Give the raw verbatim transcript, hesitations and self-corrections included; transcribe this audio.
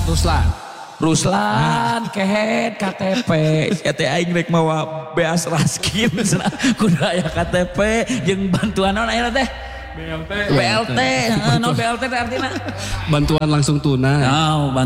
Ruslan. Ruslan, kehead K T P. Ya teh aing rek mawa beas raskin cenah kudu aya K T P jeung bantuan naon aya teh? B L T. B L T, non B L T teh artina bantuan langsung tunai. Oh,